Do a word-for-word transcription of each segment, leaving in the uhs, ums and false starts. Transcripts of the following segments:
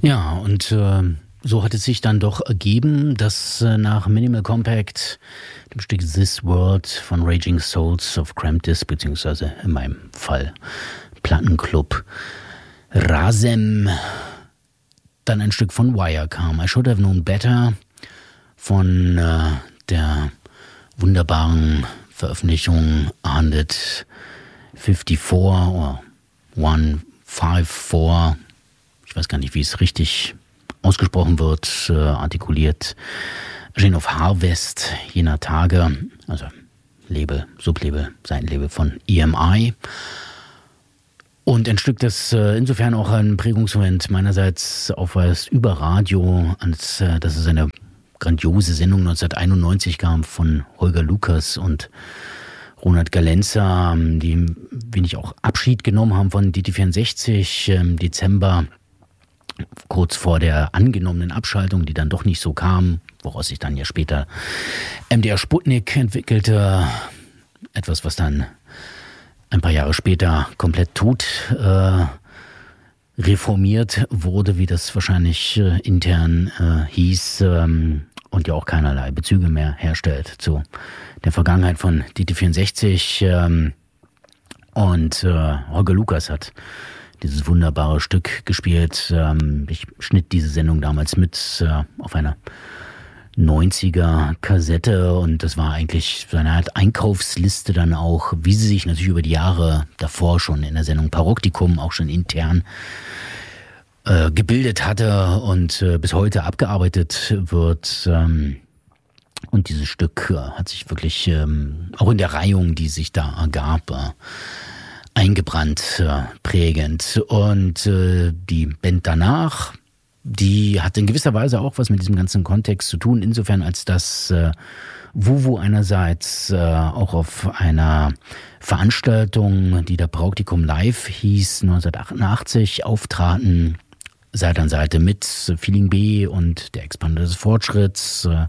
Ja, und äh, so hat es sich dann doch ergeben, dass äh, nach Minimal Compact, dem Stück This World von Raging Souls of Cramped Disc, beziehungsweise in meinem Fall Plattenclub Razem, dann ein Stück von Wire kam. I Should Have Known Better von äh, der wunderbaren Veröffentlichung hundertfünfundfünfzig oder hundertfünfundvierzig. Ich weiß gar nicht, wie es richtig ausgesprochen wird, äh, artikuliert. Erschien auf Harvest jener Tage, also Label, Sublabel, Seitenlabel von E M I. Und ein Stück, das äh, insofern auch ein Prägungsmoment meinerseits aufweist über Radio, als äh, dass es eine grandiose Sendung neunzehnhunderteinundneunzig kam von Holger Lukas und Ronald Galenza, die wenig auch Abschied genommen haben von D T vierundsechzig im Dezember, kurz vor der angenommenen Abschaltung, die dann doch nicht so kam, woraus sich dann ja später M D R Sputnik entwickelte. Etwas, was dann ein paar Jahre später komplett tot äh, reformiert wurde, wie das wahrscheinlich äh, intern äh, hieß, ähm, und ja auch keinerlei Bezüge mehr herstellt zu der Vergangenheit von D T vierundsechzig. Ähm, und äh, Holger Lukas hat dieses wunderbare Stück gespielt. Ähm, ich schnitt diese Sendung damals mit äh, auf einer neunziger Kassette, und das war eigentlich so eine Art Einkaufsliste dann auch, wie sie sich natürlich über die Jahre davor schon in der Sendung Paroktikum auch schon intern äh, gebildet hatte und äh, bis heute abgearbeitet wird. Ähm, und dieses Stück äh, hat sich wirklich ähm, auch in der Reihung, die sich da ergab, äh, eingebrannt, äh, prägend. Und äh, die Band danach, die hat in gewisser Weise auch was mit diesem ganzen Kontext zu tun, insofern als dass äh, Wuvu einerseits äh, auch auf einer Veranstaltung, die der Praktikum Live hieß, neunzehnhundertachtundachtzig auftraten, Seite an Seite mit Feeling B und der Expander des Fortschritts, äh,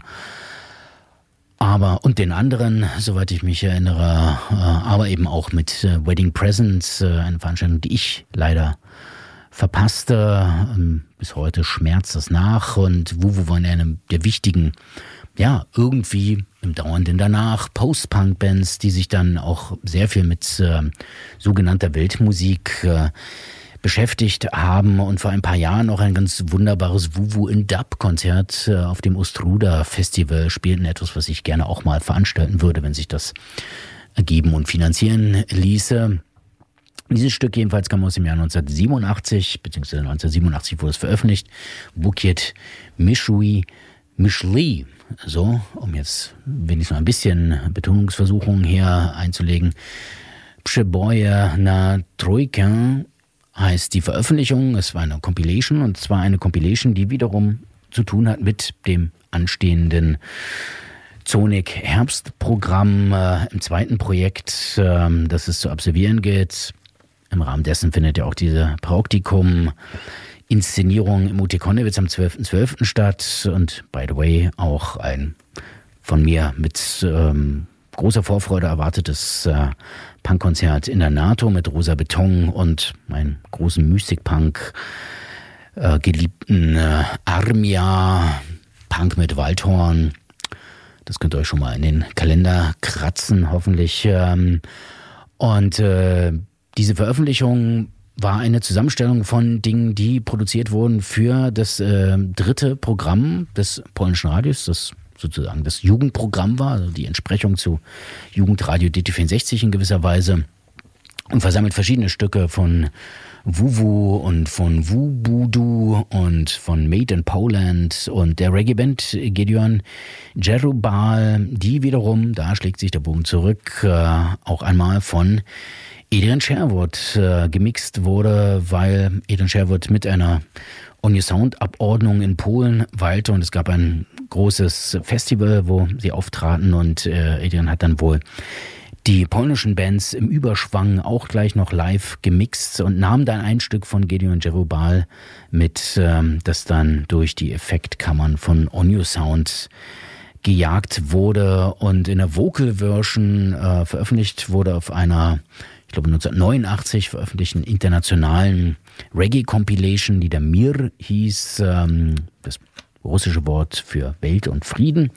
aber und den anderen, soweit ich mich erinnere, äh, aber eben auch mit äh, Wedding Presents, äh, eine Veranstaltung, die ich leider verpasste. Ähm, bis heute schmerzt das nach, und Wuvu war eine der wichtigen, ja, irgendwie im Dauernden danach, Post-Punk-Bands, die sich dann auch sehr viel mit äh, sogenannter Weltmusik äh, beschäftigt haben und vor ein paar Jahren auch ein ganz wunderbares Wuvu in Dub-Konzert äh, auf dem Ostruda Festival spielten. Etwas, was ich gerne auch mal veranstalten würde, wenn sich das ergeben und finanzieren ließe. Dieses Stück jedenfalls kam aus dem Jahr neunzehnhundertsiebenundachtzig, beziehungsweise neunzehnhundertsiebenundachtzig wurde es veröffentlicht. Bukiet Mishui Mishli, so, um jetzt wenigstens noch ein bisschen Betonungsversuchungen hier einzulegen. Przeboje na Trojkę heißt die Veröffentlichung. Es war eine Compilation, und zwar eine Compilation, die wiederum zu tun hat mit dem anstehenden Zonik Herbstprogramm äh, im zweiten Projekt, äh, das es zu absolvieren gilt. Im Rahmen dessen findet ja auch diese Praktikum-Inszenierung im U T Konnewitz am zwölften zwölften statt, und by the way auch ein von mir mit ähm, großer Vorfreude erwartetes äh, Punkkonzert in der NATO mit Rosa Beton und meinem großen Mystik-Punk äh, geliebten äh, Armia, Punk mit Waldhorn. Das könnt ihr euch schon mal in den Kalender kratzen, hoffentlich. Ähm, und äh, diese Veröffentlichung war eine Zusammenstellung von Dingen, die produziert wurden für das äh, dritte Programm des polnischen Radios, das sozusagen das Jugendprogramm war, also die Entsprechung zu Jugendradio D T vierundsechzig in gewisser Weise, und versammelt verschiedene Stücke von Wuvu und von Wubudu und von Made in Poland und der Reggae-Band Gideon Jerubal, die wiederum, da schlägt sich der Bogen zurück, äh, auch einmal von Adrian Sherwood äh, gemixt wurde, weil Adrian Sherwood mit einer On Your Sound Abordnung in Polen weilte, und es gab ein großes Festival, wo sie auftraten, und äh, Adrian hat dann wohl die polnischen Bands im Überschwang auch gleich noch live gemixt und nahm dann ein Stück von Gideon Jerubal mit, ähm, das dann durch die Effektkammern von On Your Sound gejagt wurde und in der Vocal Version äh, veröffentlicht wurde auf einer ich glaube neunzehnhundertneunundachtzig veröffentlichten internationalen Reggae-Compilation, die der Mir hieß, ähm, das russische Wort für Welt und Frieden.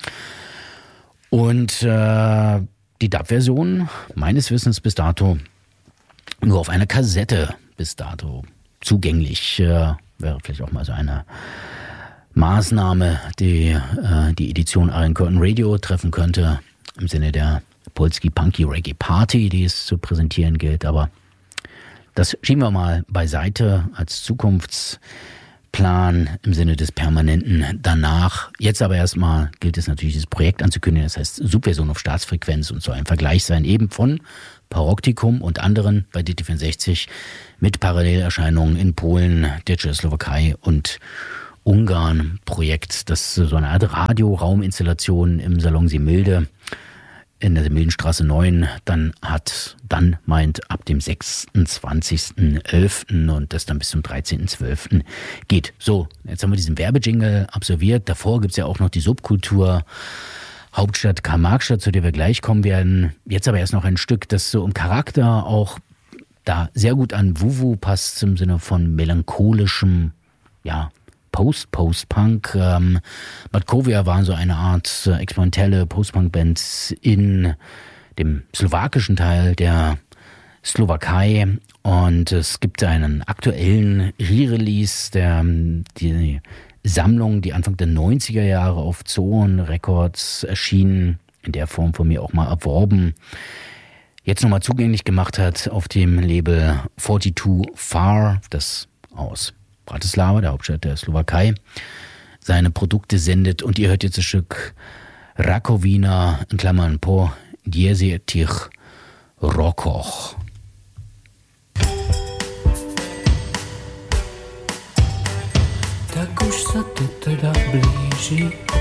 Und äh, die Dub-Version meines Wissens bis dato nur auf einer Kassette bis dato zugänglich. Äh, wäre vielleicht auch mal so eine Maßnahme, die äh, die Edition Iron Curtain Radio treffen könnte, im Sinne der Polski Punky Reggae Party, die es zu präsentieren gilt. Aber das schieben wir mal beiseite als Zukunftsplan im Sinne des Permanenten danach. Jetzt aber erstmal gilt es natürlich, dieses Projekt anzukündigen. Das heißt Subversion auf Staatsfrequenz und soll ein Vergleich sein eben von Paroktikum und anderen bei D T vierundsechzig mit Parallelerscheinungen in Polen, der Tschechoslowakei und Ungarn. Projekt, das so eine Art Radiorauminstallation im Salon Semilde in der Semildenstraße neun dann hat, dann meint ab dem sechsundzwanzigsten elften und das dann bis zum dreizehnten zwölften geht. So, jetzt haben wir diesen Werbejingle absolviert. Davor gibt es ja auch noch die Subkultur Hauptstadt Karl-Marx-Stadt, zu der wir gleich kommen werden. Jetzt aber erst noch ein Stück, das so im Charakter auch da sehr gut an Wuwu passt, im Sinne von melancholischem, ja, Post-Post-Punk. Ähm, Matkovia waren so eine Art äh, experimentelle Post-Punk-Band in dem slowakischen Teil der Slowakei. Und es gibt einen aktuellen Re-Release, der die Sammlung, die Anfang der neunziger Jahre auf Zoon Records erschien, in der Form von mir auch mal erworben, jetzt nochmal zugänglich gemacht hat auf dem Label zweiundvierzig Far, das aus Bratislava, der Hauptstadt der Slowakei, seine Produkte sendet. Und ihr hört jetzt das Stück Rakovina, in Klammern po dvadsetich rokoch. Tak už sa to teda blíži,